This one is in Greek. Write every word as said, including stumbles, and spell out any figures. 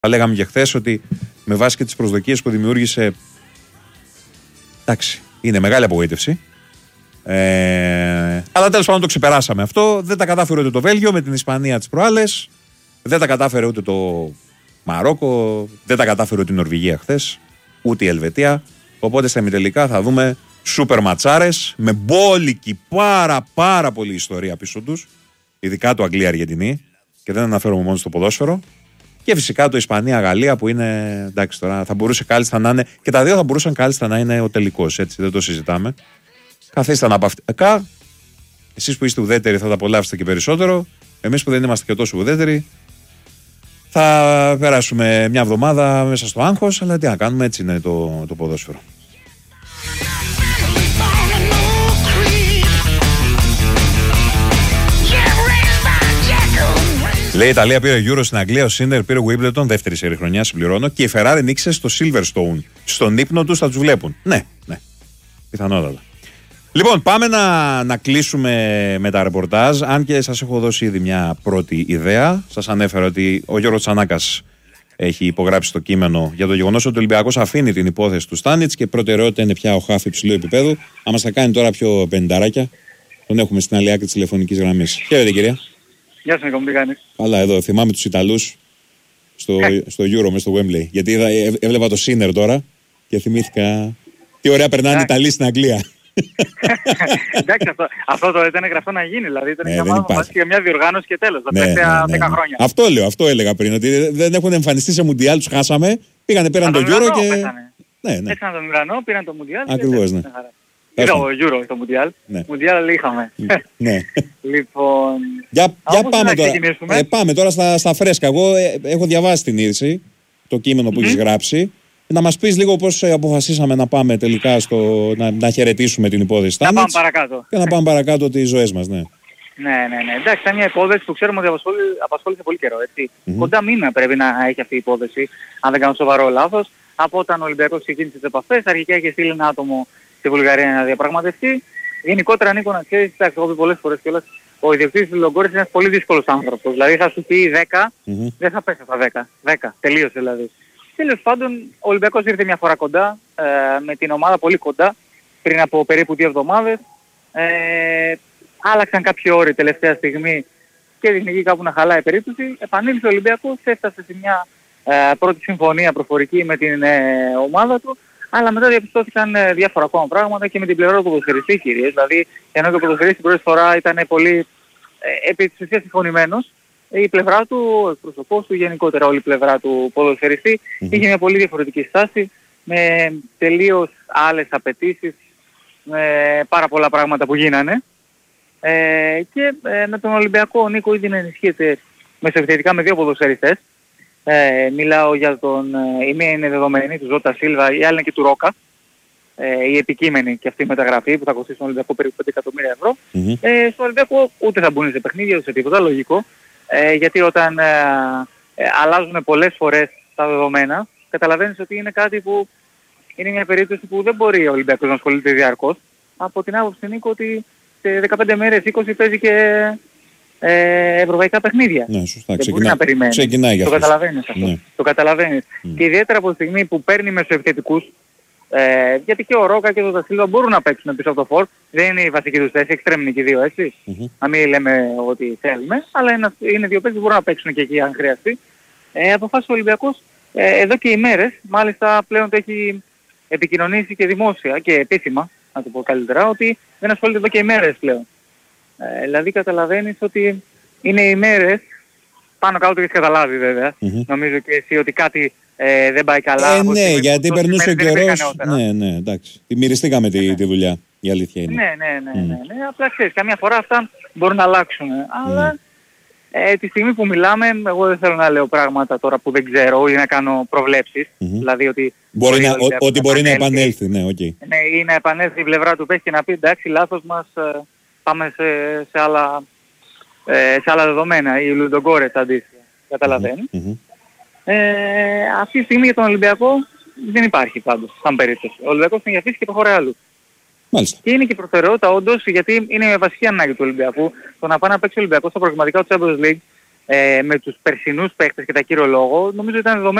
Θα λέγαμε και χθες ότι με βάση και τις προσδοκίες που δημιούργησε. Εντάξει, είναι μεγάλη απογοήτευση. Ε, αλλά τέλος πάντων το ξεπεράσαμε αυτό. Δεν τα κατάφερε ούτε το Βέλγιο με την Ισπανία τις προάλλες. Δεν τα κατάφερε ούτε το Μαρόκο. Δεν τα κατάφερε ούτε η Νορβηγία χθες. Ούτε η Ελβετία. Οπότε στα ημιτελικά θα δούμε σούπερ ματσάρες με μπόλικη πάρα πάρα πολύ ιστορία πίσω τους. Ειδικά το Αγγλία-Αργεντινή. Και δεν αναφέρομαι μόνο στο ποδόσφαιρο. Και φυσικά το Ισπανία-Γαλλία που είναι. Εντάξει τώρα, θα μπορούσε κάλλιστα να είναι. Και τα δύο θα μπορούσαν κάλλιστα να είναι ο τελικός. Έτσι, δεν το συζητάμε. Καθίστε αναπαυτικά. Εσείς που είστε ουδέτεροι θα τα απολαύσετε και περισσότερο. Εμείς που δεν είμαστε και τόσο ουδέτεροι θα περάσουμε μια εβδομάδα μέσα στο άγχος. Αλλά τι να κάνουμε, έτσι είναι το, το ποδόσφαιρο. Λέει η Ιταλία πήρε Euro στην Αγγλία, ο Σίντερ πήρε Wimbledon, δεύτερη σερί χρονιά, συμπληρώνω. Και η Ferrari νίκησε στο Silverstone. Στον ύπνο τους θα τους βλέπουν. Ναι, ναι. Πιθανότατα. Λοιπόν, πάμε να, να κλείσουμε με τα ρεπορτάζ. Αν και σας έχω δώσει ήδη μια πρώτη ιδέα. Σας ανέφερα ότι ο Γιώργος Τσανάκας έχει υπογράψει το κείμενο για το γεγονός ότι ο Ολυμπιακός αφήνει την υπόθεση του Στάνιτς και προτεραιότητα είναι πια ο χάφ υψηλού επίπεδου. Αν μας τα κάνει τώρα πιο πενηνταράκια, τον έχουμε στην άλλη άκρη της τηλεφωνικής γραμμής. Χαίρετε, κυρία. Γεια σας, Νίκο, τι κάνεις? Καλά, εδώ θυμάμαι τους Ιταλούς στο, στο Euro μες στο Wembley. Γιατί είδα, ε, έβλεπα το Σίνερ τώρα και θυμήθηκα τι ωραία περνάνε οι Ιταλοί στην Αγγλία. Εντάξει, αυτό, αυτό το ήταν γραφτό να γίνει. Δηλαδή ήταν ε, μια, για μια διοργάνωση και τέλος. Τα ναι, τελευταία ναι, ναι, δέκα ναι. χρόνια. Αυτό λέω, αυτό έλεγα πριν. Ότι δεν έχουν εμφανιστεί σε Μουντιάλ, τους χάσαμε. Πήγανε, πήραν το Euro και. Ναι, ναι. Έξαναν τον Ιρανό, πήραν το Μουντιάλ. Ακριβώς, ναι. Είδα το Euro το Μουντιάλ. Ναι. Μουντιάλ είχαμε. Ναι. Λοιπόν. Για, για πάμε τώρα. Ε, πάμε τώρα στα, στα φρέσκα. Εγώ ε, έχω διαβάσει την είδηση, το κείμενο που mm-hmm. έχεις γράψει. Να μας πεις λίγο πώς αποφασίσαμε να πάμε τελικά στο, να, να χαιρετήσουμε την υπόθεση Στάνιτς. Να πάμε παρακάτω. Και να πάμε παρακάτω τις ζωές μας, ναι. Ναι, ναι, ναι. Εντάξει, ήταν μια υπόθεση που ξέρουμε ότι απασχόλησε, απασχόλησε πολύ καιρό. Έτσι. Mm-hmm. Κοντά μήνα πρέπει να έχει αυτή η υπόθεση, αν δεν κάνω σοβαρό λάθος. Από όταν ο Ολυμπιακός ξεκίνησε τις επαφές, αρχικά είχε στείλει ένα άτομο στη Βουλγαρία να διαπραγματευτεί. Γενικότερα, Νίκο, να ξέρεις, εντάξει, έχω πει πολλές φορές κιόλας, ο ιδιοκτήτης του Λογκόρης είναι ένας πολύ δύσκολος άνθρωπος. Δηλαδή θα σου πει δέκα, mm-hmm. δεν θα πέσει στα δέκα. δέκα, τελείωσε δηλαδή. Τέλος πάντων, ο Ολυμπιακός ήρθε μια φορά κοντά, ε, με την ομάδα πολύ κοντά, πριν από περίπου δύο εβδομάδες. Ε, άλλαξαν κάποιοι όροι τελευταία στιγμή και δείχνει εκεί κάπου να χαλάει η περίπτωση. Επανήλθε ο Ολυμπιακός, έφτασε σε μια ε, πρώτη συμφωνία προφορική με την ε, ομάδα του, αλλά μετά διαπιστώθηκαν ε, διάφορα ακόμα πράγματα και με την πλευρά του ποδοσφαιριστή κυρίως. Δηλαδή, ενώ και ο ποδοσφαιριστής την πρώτη φορά ήταν πολύ ε, επί της ουσίας συμφωνημένος, η πλευρά του, ο εκπροσωπός του, γενικότερα όλη η πλευρά του ποδοσφαιριστή mm-hmm. είχε μια πολύ διαφορετική στάση, με τελείως άλλες απαιτήσεις, με πάρα πολλά πράγματα που γίνανε. Ε, και ε, με τον Ολυμπιακό ο Νίκο ήδη να ενισχύεται μεσοεπιθετικά με δύο ποδοσφαιριστές. Ε, μιλάω για τον, ε, η μία είναι δεδομένη του Ζώτα Σίλβα, η άλλη είναι και του Ρόκα. Ε, η επικείμενη και αυτή η μεταγραφή που θα κοστίσει τον Ολυμπιακό περίπου πέντε εκατομμύρια ευρώ. Mm-hmm. Ε, στο Ολυμπιακό ούτε θα μπουν σε παιχνίδια ούτε σε τίποτα, λογικό. Ε, γιατί όταν ε, ε, αλλάζουν πολλές φορές τα δεδομένα, καταλαβαίνεις ότι είναι κάτι που είναι μια περίπτωση που δεν μπορεί ο Ολυμπιακός να ασχολείται διαρκώς. Από την άποψη, Νίκο, ότι σε δεκαπέντε μέρες, είκοσι παίζει και ε, ευρωπαϊκά παιχνίδια. Ναι, σωστά. Δεν Ξεκινά, μπορεί να περιμένει. Ξεκινάει για το καταλαβαίνεις αυτό. Ναι. Το καταλαβαίνεις. Mm. Και ιδιαίτερα από τη στιγμή που παίρνει μεσοεπιθετικούς, ε, γιατί και ο Ρόκα και ο Δασίλβα μπορούν να παίξουν πίσω από το φορ. Δεν είναι η βασική τους θέση, εξτρέμ είναι και οι δύο, έτσι. Mm-hmm. Να μην λέμε ότι θέλουμε, αλλά είναι, είναι δύο παίκτες που μπορούν να παίξουν και εκεί αν χρειαστεί. Ε, αποφάσισε ο Ολυμπιακός ε, εδώ και ημέρες, μάλιστα πλέον το έχει επικοινωνήσει και δημόσια και επίσημα, να το πω καλύτερα, ότι δεν ασχολείται εδώ και ημέρες πλέον. Ε, δηλαδή καταλαβαίνεις ότι είναι ημέρες, πάνω κάτω το έχεις καταλάβει βέβαια, mm-hmm. νομίζω και εσύ ότι κάτι ε, δεν πάει καλά. Ε, ναι, γιατί περνούσε ο καιρός. Ναι, ναι, εντάξει. Τη μυριστήκαμε τη, ναι. τη δουλειά, η αλήθεια είναι. Ναι, ναι, ναι, mm. ναι, ναι. Απλά ξέρεις, καμιά φορά αυτά μπορούν να αλλάξουν. Mm. Αλλά ε, τη στιγμή που μιλάμε, εγώ δεν θέλω να λέω πράγματα τώρα που δεν ξέρω ή να κάνω προβλέψεις. Mm-hmm. Δηλαδή ότι μπορεί, μπορεί, να, ο, ότι μπορεί να επανέλθει. Ναι, okay. ναι, ή να επανέλθει η πλευρά του παίχτη και να πει εντάξει, λάθος μας, ε, πάμε σε, σε, άλλα, ε, σε άλλα δεδομένα. Η Λουντογκόρετς αντίστοιχα. Καταλαβαίνει. Mm-hmm. Ε, αυτή τη στιγμή για τον Ολυμπιακό δεν υπάρχει πάντως, σαν περίπτωση. Ο Ολυμπιακός την αφήσει και προχωράει αλλού. Μάλιστα. Και είναι και προτεραιότητα όντως, γιατί είναι η βασική ανάγκη του Ολυμπιακού. Το να πάει να παίξει ο Ολυμπιακός στα προγραμματικά του Champions League ε, με τους περσινούς παίκτες κατά κύριο λόγο, νομίζω ήταν δεδομένο